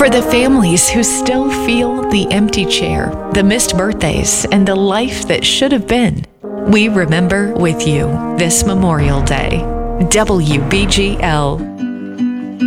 For the families who still feel the empty chair, the missed birthdays, and the life that should have been, we remember with you this Memorial Day. WBGL.